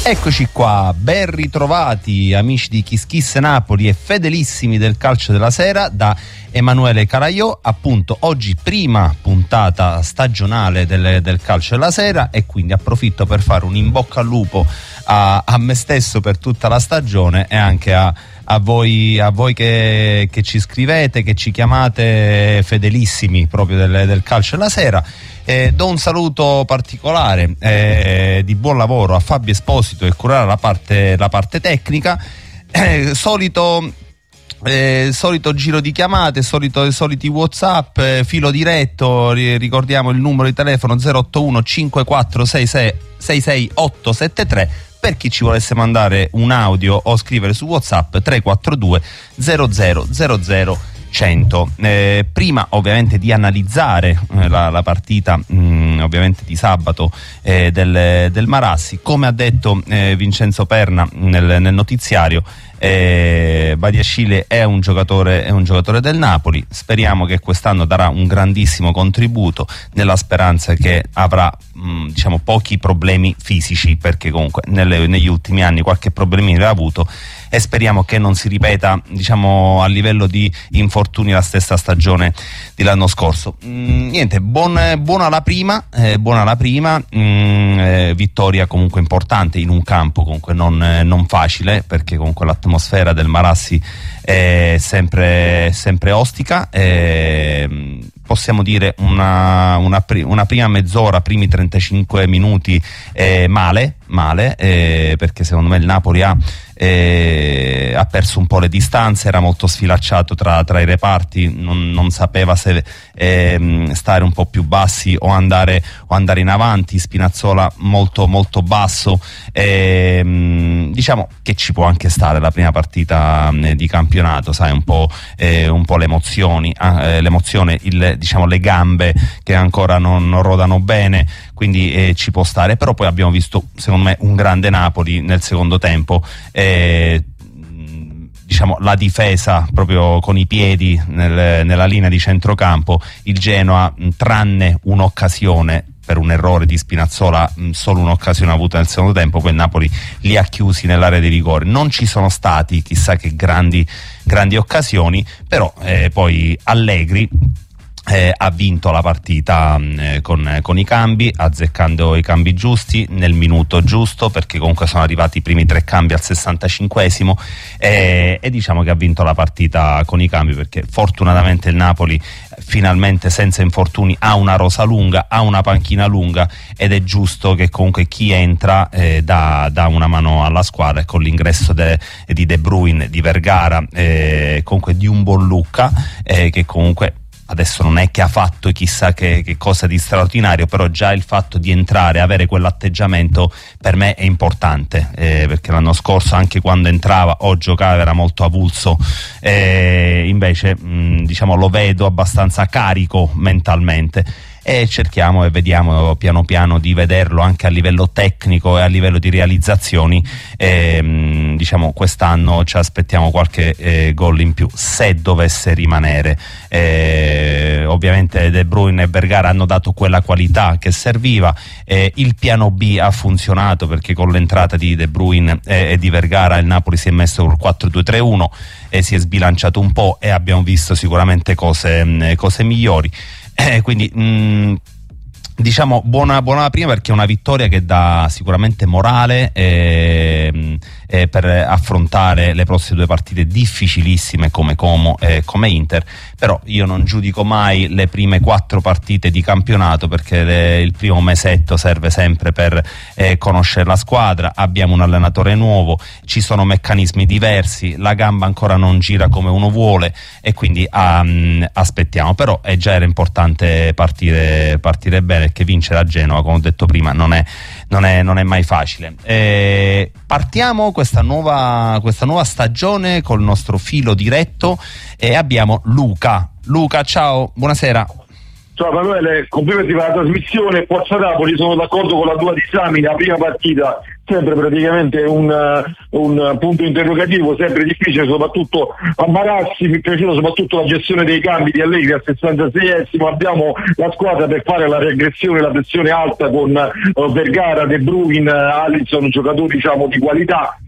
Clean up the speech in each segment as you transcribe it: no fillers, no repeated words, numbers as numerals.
Eccoci qua, ben ritrovati amici di Kiss Kiss Napoli e fedelissimi del calcio della sera da Emanuele Calaiò. Appunto oggi prima puntata stagionale del calcio della sera, e quindi approfitto per fare un in bocca al lupo a me stesso per tutta la stagione e anche a voi che ci scrivete, che ci chiamate fedelissimi proprio del calcio della sera. Do un saluto particolare di buon lavoro a Fabio Esposito che curerà la parte tecnica. Solito giro di chiamate, soliti WhatsApp, filo diretto. Ricordiamo il numero di telefono 081 5466 66873 per chi ci volesse mandare un audio o scrivere su WhatsApp 342 0000 100. Prima ovviamente di analizzare la partita ovviamente di sabato del Marassi, come ha detto Vincenzo Perna nel notiziario, Badiashile è un giocatore del Napoli. Speriamo che quest'anno darà un grandissimo contributo, nella speranza che avrà pochi problemi fisici, perché comunque negli ultimi anni qualche problemino l'ha avuto, e speriamo che non si ripeta a livello di infortuni la stessa stagione dell'anno scorso. Niente, buona la prima, vittoria comunque importante in un campo comunque non facile, perché comunque l'atmosfera del Marassi è sempre ostica. Possiamo dire una prima mezz'ora, primi 35 minuti male, perché secondo me il Napoli ha perso un po' le distanze, era molto sfilacciato tra i reparti, non sapeva se stare un po' più bassi o andare in avanti. Spinazzola molto molto basso, diciamo che ci può anche stare la prima partita di campionato, sai, un po' l'emozione, le gambe che ancora non rodano bene, quindi ci può stare. Però poi abbiamo visto secondo me un grande Napoli nel secondo tempo, la difesa proprio con i piedi nella linea di centrocampo. Il Genoa, tranne un'occasione per un errore di Spinazzola, solo un'occasione avuta nel secondo tempo, poi il Napoli li ha chiusi nell'area di rigore. Non ci sono stati chissà che grandi occasioni, però poi Allegri ha vinto la partita con i cambi, azzeccando i cambi giusti nel minuto giusto, perché comunque sono arrivati i primi 3 cambi al 65esimo, e diciamo che ha vinto la partita con i cambi, perché fortunatamente il Napoli finalmente senza infortuni ha una rosa lunga, ha una panchina lunga, ed è giusto che comunque chi entra dà una mano alla squadra, e con l'ingresso di De Bruyne, di Vergara, comunque di un buon Lucca, che comunque adesso non è che ha fatto chissà che cosa di straordinario, però già il fatto di entrare, avere quell'atteggiamento, per me è importante, perché l'anno scorso anche quando entrava o giocava era molto avulso, invece lo vedo abbastanza carico mentalmente, e cerchiamo e vediamo piano piano di vederlo anche a livello tecnico e a livello di realizzazioni. Quest'anno ci aspettiamo qualche gol in più, se dovesse rimanere. Ovviamente De Bruyne e Vergara hanno dato quella qualità che serviva, il piano B ha funzionato, perché con l'entrata di De Bruyne e di Vergara il Napoli si è messo col 4-2-3-1 e si è sbilanciato un po', e abbiamo visto sicuramente cose migliori. Quindi buona la prima, perché è una vittoria che dà sicuramente morale per affrontare le prossime 2 partite difficilissime come Como e come Inter. Però io non giudico mai le prime 4 partite di campionato, perché il primo mesetto serve sempre per conoscere la squadra. Abbiamo un allenatore nuovo, ci sono meccanismi diversi, la gamba ancora non gira come uno vuole, e quindi aspettiamo. Però era importante partire bene, perché vincere a Genova, come ho detto prima, non è mai facile. Partiamo questa nuova stagione col nostro filo diretto, e abbiamo Luca, ciao, buonasera. Ciao Emanuele, complimenti per la trasmissione. Forza Napoli, sono d'accordo con la tua disamina. La prima partita sempre praticamente un punto interrogativo, sempre difficile, soprattutto a Marassi. Mi è piaciuta soprattutto la gestione dei cambi di Allegri al 66esimo. Abbiamo la squadra per fare la regressione, la pressione alta con Vergara, De Bruyne, Alisson, giocatori diciamo di qualità.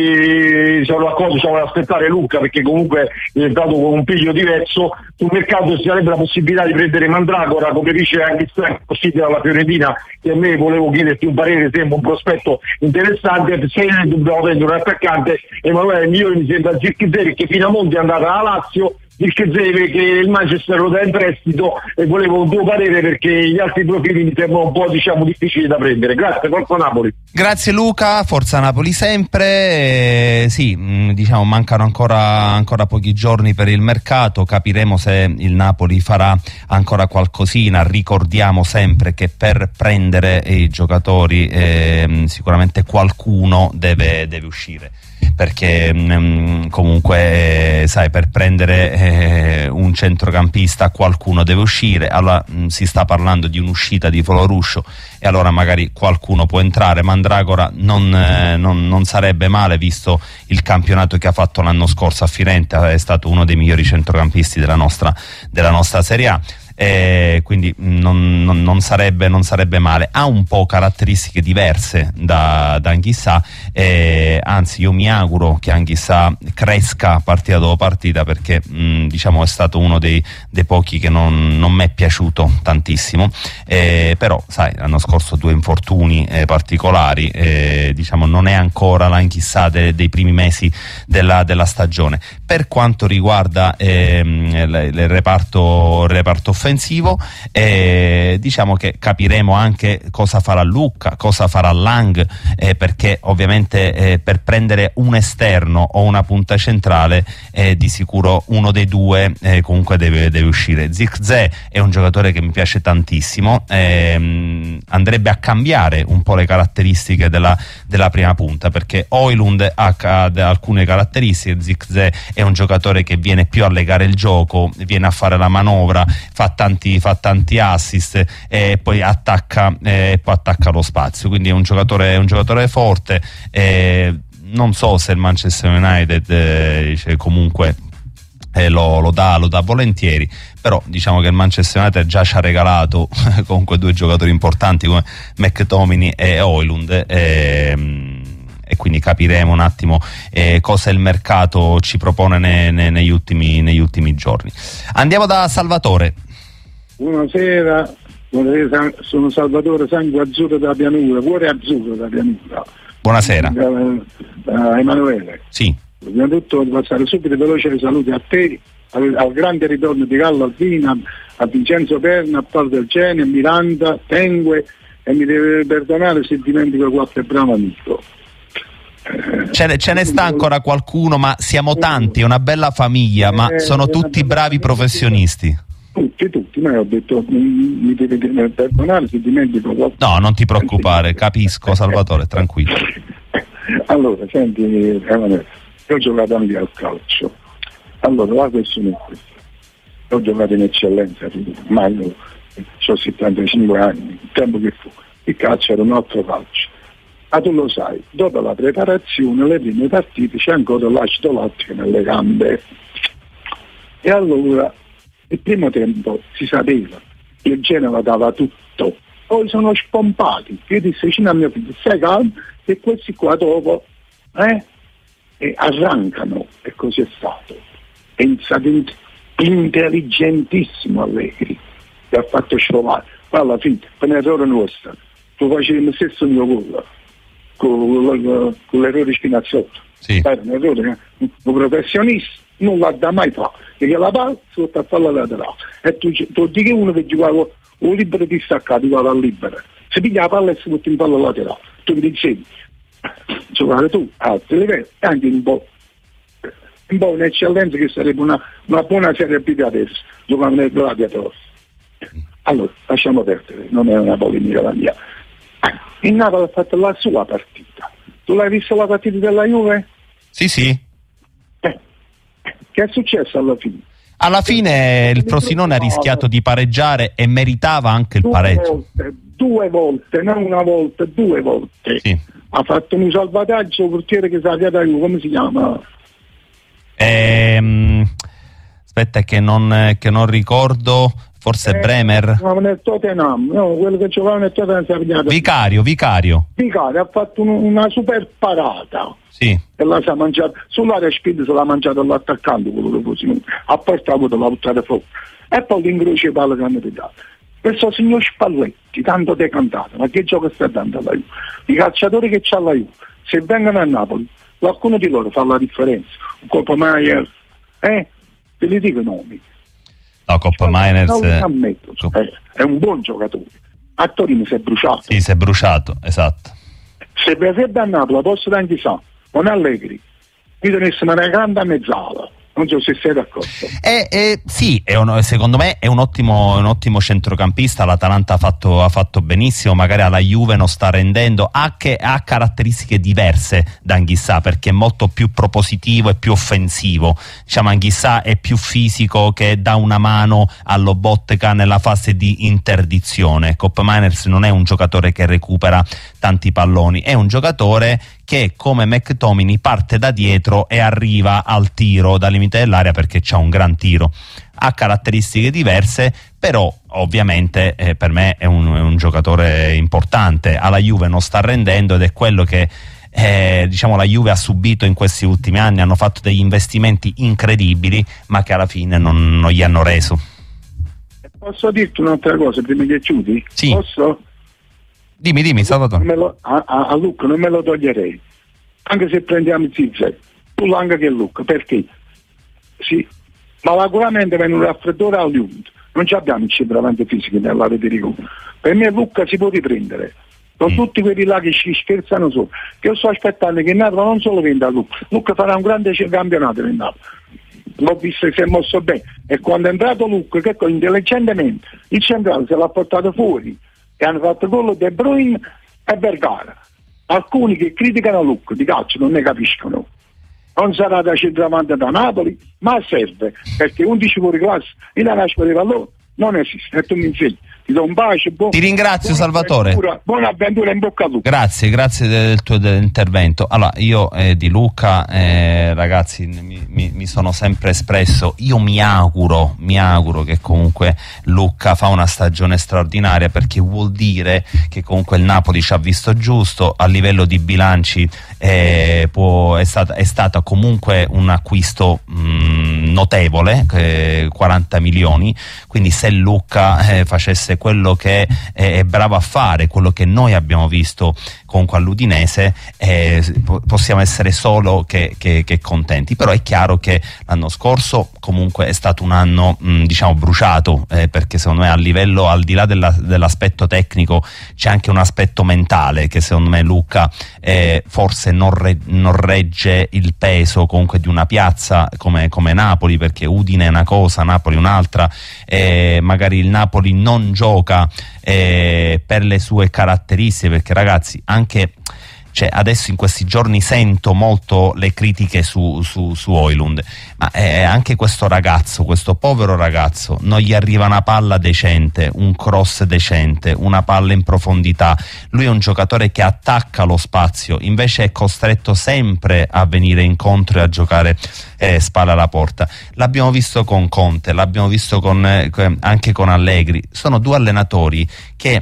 E sono d'accordo, ad aspettare Luca perché comunque è diventato con un piglio diverso. Sul mercato ci sarebbe la possibilità di prendere Mandragora, come dice anche possibile alla Fiorentina, che a me volevo chiederti un parere, sembra un prospetto interessante. Se dobbiamo prendere un attaccante, Emanuele, il migliore mi sembra Zirkzee, che fino a Monti è andata alla Lazio, Zirkzee che il Manchester lo dà in prestito, e volevo un tuo parere perché gli altri profili mi sembrano un po' difficili da prendere. Grazie, Forza Napoli. Grazie Luca, Forza Napoli sempre. Sì, diciamo mancano ancora pochi giorni per il mercato, capiremo se il Napoli farà ancora qualcosina. Ricordiamo sempre che per prendere i giocatori sicuramente qualcuno deve uscire, perché comunque sai, per prendere un centrocampista qualcuno deve uscire. Allora si sta parlando di un'uscita di Foloruscio e allora magari qualcuno può entrare. Mandragora non sarebbe male, visto il campionato che ha fatto l'anno scorso a Firenze, è stato uno dei migliori centrocampisti della nostra Serie A. Quindi non sarebbe male. Ha un po' caratteristiche diverse da Anghissà, anzi io mi auguro che Anghissà cresca partita dopo partita, perché diciamo è stato uno dei pochi che non mi è piaciuto tantissimo, però sai, l'anno scorso 2 infortuni particolari, diciamo non è ancora l'Anghissà dei primi mesi della stagione. Per quanto riguarda il reparto offensivo, diciamo che capiremo anche cosa farà Lucca, cosa farà Lang, perché ovviamente per prendere un esterno o una punta centrale di sicuro uno dei due comunque deve uscire. Zirkzee è un giocatore che mi piace tantissimo, andrebbe a cambiare un po' le caratteristiche della prima punta, perché Højlund ha alcune caratteristiche, Zirkzee è un giocatore che viene più a legare il gioco, viene a fare la manovra, fa tanti assist e poi attacca lo spazio, quindi è un giocatore forte. Non so se il Manchester United comunque lo dà volentieri, però diciamo che il Manchester United già ci ha regalato comunque 2 giocatori importanti come McTominay e Højlund, e quindi capiremo un attimo cosa il mercato ci propone negli ultimi giorni. Andiamo da Salvatore. Buonasera, sono Salvatore, sangue azzurro da Pianura, cuore azzurro da Pianura. Buonasera. Emanuele. Sì. Prima di tutto passare subito veloce le saluti a te, al grande ritorno di Gallo Alpina, a Vincenzo Perna, a Paolo del Gene, a Miranda, Tengue, e mi deve perdonare se dimentico qualche bravo amico. Ce ne sta ancora qualcuno, ma siamo tanti, è una bella famiglia, ma sono tutti bravi professionisti. Tutti, ma ho detto mi devi perdonare se dimentico qualcosa. No, non ti preoccupare, capisco Salvatore, tranquillo. Allora, senti, io ho giocato anche al calcio. Allora, la questione è questa. Ho giocato in eccellenza, ma io ho 75 anni, il tempo che fu. Il calcio era un altro calcio. Ma tu lo sai, dopo la preparazione, le prime partite, c'è ancora l'acido lattico nelle gambe. E allora, il primo tempo si sapeva che il Genova dava tutto, poi sono spompati. Io dissi vicino a mio figlio, stai calmo, e questi qua dopo e arrancano, e così è stato. È stato intelligentissimo Allegri, che ha fatto scovare. Poi alla fine, per un errore nostro, tu facevi lo stesso mio gol con l'errore Spinazzotto. Sì. Era un errore, un professionista non la dà mai fa, perché la palla sotto a palla laterale, e tu dici uno che giocava un libero distaccato, giocava al libero, se piglia la palla e si mette in palla laterale, tu mi dicevi giocare tu a alto livello, e anche un po' un'eccellenza che sarebbe una buona Serie B adesso, giocando nel Gladiatore. Allora, lasciamo perdere, non è una polemica la mia. Il Napoli ha fatto la sua partita. Tu l'hai vista la partita della Juve? Sì. Che è successo alla fine? Alla fine il Frosinone ha rischiato di pareggiare e meritava anche il pareggio. Due volte, non una volta, 2 volte. Sì. Ha fatto un salvataggio il portiere che sa da Juve, come si chiama? Aspetta che non ricordo, forse Bremer. No, nel Tottenham, no, quello che giocava nel Tottenham si è pigliato. Vicario Ha fatto una super parata. Sì. E la si è mangiata sull'area speed, se l'ha mangiato l'attaccante, quello che fosse, a porta ha avuto la buttata fuori. E poi l'incrocio di palla che hanno tagliato. Questo signor Spalletti, tanto decantato, ma che gioco sta dando alla Juve? I calciatori che c'ha la Juve, se vengono a Napoli, qualcuno di loro fa la differenza. Coppa Maier, te li dico i nomi. No, Coppa Maier è un buon giocatore. A Torino si è bruciato. Sì, si è bruciato, esatto. Se verrebbe a Napoli, posso anche sa, con Allegri, mi tenessimo una grande mezzala. Non so se sei d'accordo. Sì, secondo me è un ottimo centrocampista. L'Atalanta ha fatto benissimo, magari alla Juve non sta rendendo, ha caratteristiche diverse da Anghissà, perché è molto più propositivo e più offensivo. Diciamo, Anghissà è più fisico, che dà una mano a Lobotka nella fase di interdizione. Koopmeiners non è un giocatore che recupera tanti palloni, è un giocatore che, come McTominay, parte da dietro e arriva al tiro dal limite dell'area, perché c'ha un gran tiro. Ha caratteristiche diverse, però ovviamente per me è un giocatore importante. Alla Juve non sta rendendo, ed è quello che la Juve ha subito in questi ultimi anni. Hanno fatto degli investimenti incredibili, ma che alla fine non gli hanno reso. Posso dirti un'altra cosa prima che chiudi? Sì. Posso? Dimmi Salvatore. A Lucca non me lo toglierei, anche se prendiamo il Zizek, tu anche che Lucca, perché sì, ma sicuramente viene un raffreddore al Juve, non abbiamo il centravanti fisico nell'area di rigore. Per me Lucca si può riprendere, con tutti quelli là che ci scherzano sopra, che io sto aspettando che Napoli non solo venda a Lucca farà un grande campionato in Napoli. L'ho visto che si è mosso bene, e quando è entrato Lucca, che intelligentemente il centrale se l'ha portato fuori e hanno fatto gol De Bruyne e Vergara. Alcuni che criticano Lucca di calcio non ne capiscono. Non sarà da centravanti da Napoli, ma serve, perché 11 fuori classe in una nascita di valore non esiste, e tu mi insegni. Ti do un bacio, ti ringrazio Salvatore, buona avventura, in bocca al lupo. Grazie del tuo intervento. Allora, io di Lucca, ragazzi, mi sono sempre espresso. Io mi auguro che comunque Lucca fa una stagione straordinaria, perché vuol dire che comunque il Napoli ci ha visto giusto. A livello di bilanci è stato comunque un acquisto notevole, 40 milioni, quindi se Lucca facesse quello che è bravo a fare, quello che noi abbiamo visto comunque all'Udinese, possiamo essere solo che contenti. Però è chiaro che l'anno scorso comunque è stato un anno bruciato, perché secondo me a livello, al di là dell'aspetto tecnico, c'è anche un aspetto mentale che secondo me Lucca forse non regge il peso comunque di una piazza come Napoli, perché Udine è una cosa, Napoli un'altra, magari il Napoli non gioca per le sue caratteristiche, perché ragazzi, anche adesso in questi giorni sento molto le critiche su Højlund, ma anche questo povero ragazzo, non gli arriva una palla decente, un cross decente, una palla in profondità. Lui è un giocatore che attacca lo spazio, invece è costretto sempre a venire incontro e a giocare spalla alla porta. L'abbiamo visto con Conte, l'abbiamo visto anche con Allegri. Sono due allenatori che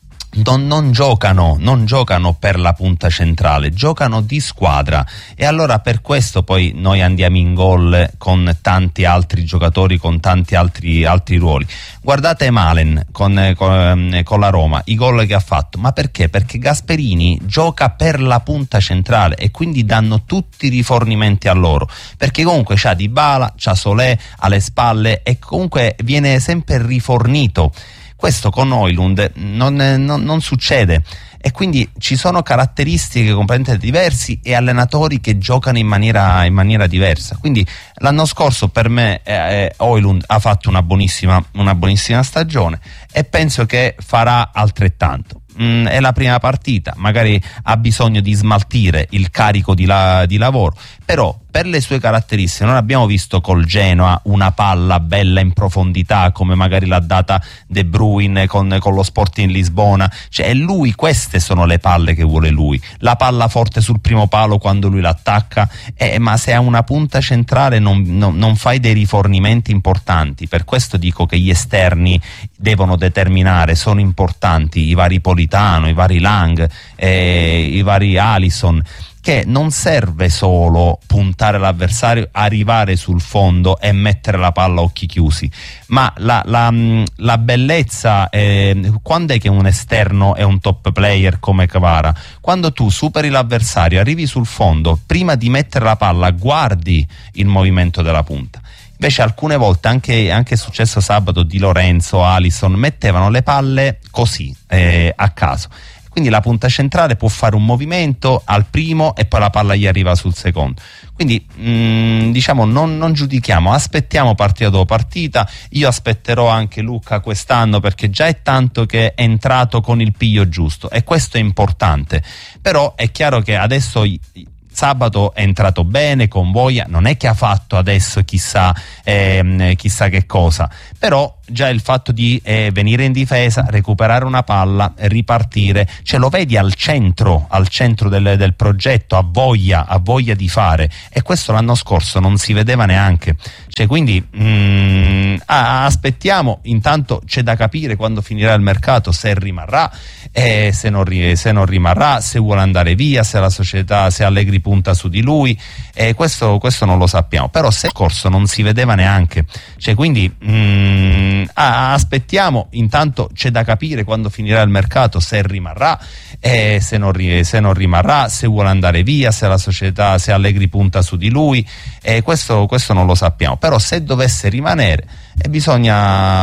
non giocano per la punta centrale, giocano di squadra, e allora per questo poi noi andiamo in gol con tanti altri giocatori, con tanti altri ruoli. Guardate Malen con la Roma, i gol che ha fatto, ma perché? Perché Gasperini gioca per la punta centrale, e quindi danno tutti i rifornimenti a loro, perché comunque c'ha Dybala, c'ha Solé alle spalle, e comunque viene sempre rifornito. Questo con Højlund non succede, e quindi ci sono caratteristiche completamente diverse e allenatori che giocano in maniera diversa. Quindi l'anno scorso per me Højlund ha fatto una buonissima stagione, e penso che farà altrettanto. È la prima partita, magari ha bisogno di smaltire il carico di lavoro, però per le sue caratteristiche. Non abbiamo visto col Genoa una palla bella in profondità come magari l'ha data De Bruyne con lo Sporting Lisbona, cioè è lui, queste sono le palle che vuole lui, la palla forte sul primo palo quando lui l'attacca, ma se ha una punta centrale non fai dei rifornimenti importanti. Per questo dico che gli esterni devono determinare, sono importanti, i vari Politano, i vari Lang, i vari Alisson, che non serve solo puntare l'avversario, arrivare sul fondo e mettere la palla a occhi chiusi, ma la bellezza, quando è che un esterno è un top player come Kvara? Quando tu superi l'avversario, arrivi sul fondo, prima di mettere la palla guardi il movimento della punta. Invece alcune volte, anche è successo sabato, Di Lorenzo, Alisson mettevano le palle così, a caso. Quindi la punta centrale può fare un movimento al primo e poi la palla gli arriva sul secondo. Quindi diciamo non giudichiamo, aspettiamo partita dopo partita. Io aspetterò anche Luca quest'anno, perché già è tanto che è entrato con il piglio giusto e questo è importante. Però è chiaro che adesso sabato è entrato bene con voglia, non è che ha fatto adesso chissà che cosa, però già il fatto di venire in difesa, recuperare una palla, ripartire, ce lo vedi al centro del progetto, ha voglia di fare, e questo l'anno scorso non si vedeva neanche, cioè, quindi aspettiamo. Intanto c'è da capire quando finirà il mercato, se rimarrà, se non rimarrà, se vuole andare via, se la società, se Allegri punta su di lui, questo non lo sappiamo, però se il corso non si vedeva neanche, cioè, quindi aspettiamo. Intanto c'è da capire quando finirà il mercato, se rimarrà, se non rimarrà, se vuole andare via, se la società, se Allegri punta su di lui, questo non lo sappiamo, però se dovesse rimanere bisogna